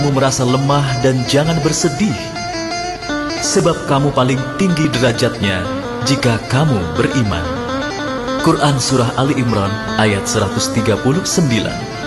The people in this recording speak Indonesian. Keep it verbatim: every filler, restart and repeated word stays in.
Kamu merasa lemah dan jangan bersedih, sebab kamu paling tinggi derajatnya jika kamu beriman. Quran Surah Ali Imran ayat seratus tiga puluh sembilan.